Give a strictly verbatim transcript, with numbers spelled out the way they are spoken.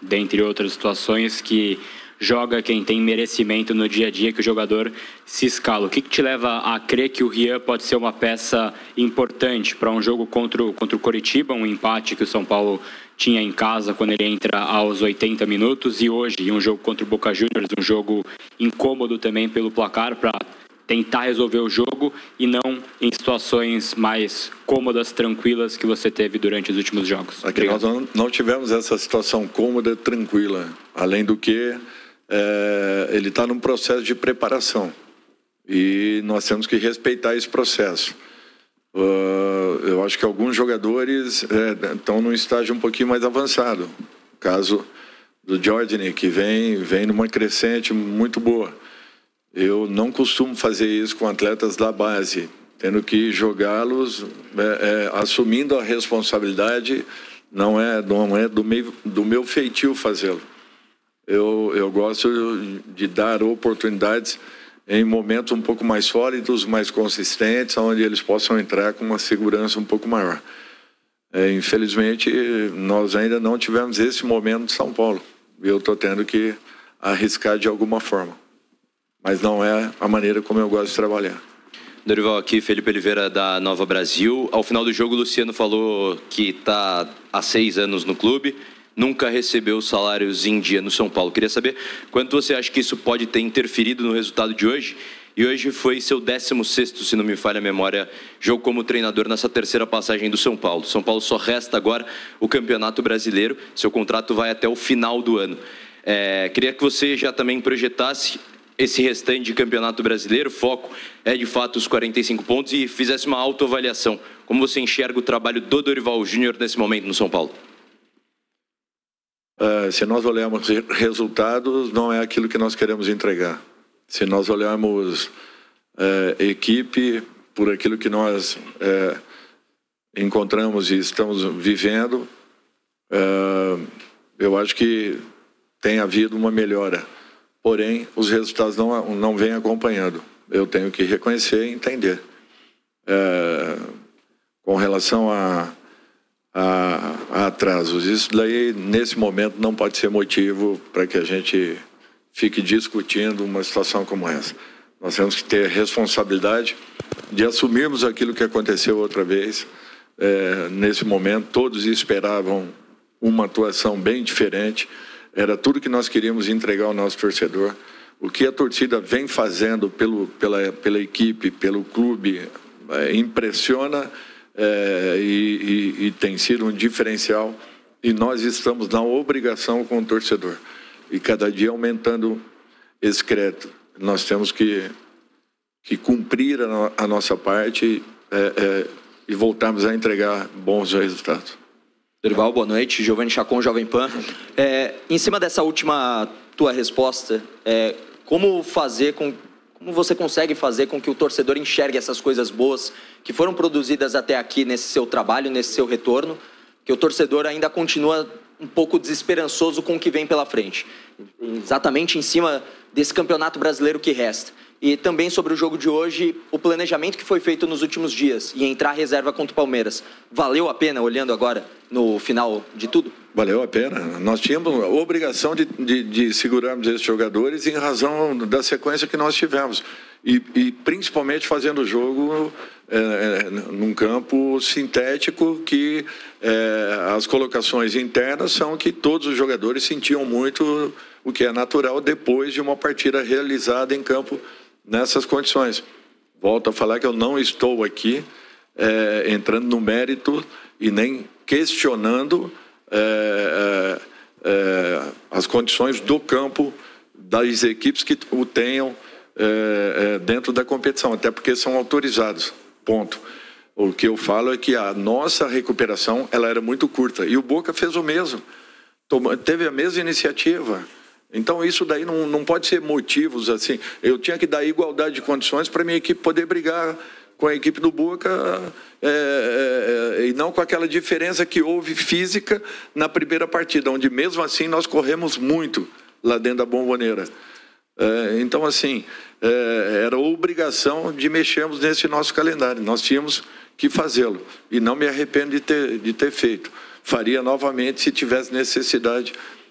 dentre outras situações, que joga quem tem merecimento no dia a dia, que o jogador se escala. O que, que te leva a crer que o Rian pode ser uma peça importante para um jogo contra o, contra o Coritiba, um empate que o São Paulo tinha em casa quando ele entra aos oitenta minutos, e hoje um jogo contra o Boca Juniors, um jogo incômodo também pelo placar, para tentar resolver o jogo e não em situações mais cômodas, tranquilas que você teve durante os últimos jogos? Aqui nós não, não tivemos essa situação cômoda, tranquila, além do que é, ele está num processo de preparação e nós temos que respeitar esse processo. Uh, eu acho que alguns jogadores é, estão num estágio um pouquinho mais avançado. O caso do Jordan, que vem, vem numa crescente muito boa. Eu não costumo fazer isso com atletas da base, tendo que jogá-los, é, é, assumindo a responsabilidade, não é, não é do, meio, do meu feitio fazê-lo. Eu, eu gosto de dar oportunidades em momentos um pouco mais sólidos, mais consistentes, onde eles possam entrar com uma segurança um pouco maior. É, infelizmente, nós ainda não tivemos esse momento de São Paulo. Eu estou tendo que arriscar de alguma forma. Mas não é a maneira como eu gosto de trabalhar. Dorival, aqui, Felipe Oliveira, da Nova Brasil. Ao final do jogo, o Luciano falou que está há seis anos no clube, nunca recebeu salários em dia no São Paulo. Queria saber quanto você acha que isso pode ter interferido no resultado de hoje. E hoje foi seu décimo sexto, se não me falha a memória, jogo como treinador nessa terceira passagem do São Paulo. São Paulo só resta agora o Campeonato Brasileiro. Seu contrato vai até o final do ano. É, queria que você já também projetasse esse restante de Campeonato Brasileiro, foco é de fato os quarenta e cinco pontos, e fizesse uma autoavaliação. Como você enxerga o trabalho do Dorival Júnior nesse momento no São Paulo? Uh, se nós olharmos resultados, não é aquilo que nós queremos entregar. Se nós olharmos uh, equipe por aquilo que nós uh, encontramos e estamos vivendo, uh, eu acho que tem havido uma melhora. Porém, os resultados não, não vêm acompanhando. Eu tenho que reconhecer e entender. É, com relação a, a, a atrasos, isso daí, nesse momento, não pode ser motivo para que a gente fique discutindo uma situação como essa. Nós temos que ter responsabilidade de assumirmos aquilo que aconteceu outra vez. É, nesse momento, todos esperavam uma atuação bem diferente. Era tudo que nós queríamos entregar ao nosso torcedor. O que a torcida vem fazendo pelo, pela, pela equipe, pelo clube, é, impressiona é, e, e, e tem sido um diferencial. E nós estamos na obrigação com o torcedor. E cada dia aumentando esse crédito. Nós temos que, que cumprir a, no, a nossa parte é, é, e voltarmos a entregar bons resultados. Dorival, boa noite. Giovanni Chacon, Jovem Pan. É, em cima dessa última tua resposta, é, como fazer com, como você consegue fazer com que o torcedor enxergue essas coisas boas que foram produzidas até aqui nesse seu trabalho, nesse seu retorno, que o torcedor ainda continua um pouco desesperançoso com o que vem pela frente, exatamente em cima desse campeonato brasileiro que resta. E também sobre o jogo de hoje, o planejamento que foi feito nos últimos dias e entrar reserva contra o Palmeiras, valeu a pena, olhando agora no final de tudo? Valeu a pena. Nós tínhamos a obrigação de, de, de segurarmos esses jogadores em razão da sequência que nós tivemos. E, e principalmente fazendo o jogo é, num campo sintético que é, as colocações internas são que todos os jogadores sentiam muito, o que é natural depois de uma partida realizada em campo nessas condições. Volto a falar que eu não estou aqui é, entrando no mérito e nem questionando é, é, as condições do campo das equipes que o tenham é, é, dentro da competição, até porque são autorizados, ponto. O que eu falo é que a nossa recuperação ela era muito curta e o Boca fez o mesmo, Tomou, teve a mesma iniciativa. Então isso daí não, não pode ser motivos assim. Eu tinha que dar igualdade de condições para a minha equipe poder brigar com a equipe do Boca é, é, e não com aquela diferença que houve física na primeira partida, onde mesmo assim nós corremos muito lá dentro da Bombonera. É, então assim, é, era obrigação de mexermos nesse nosso calendário. Nós tínhamos que fazê-lo e não me arrependo de ter, de ter feito. Faria novamente se tivesse necessidade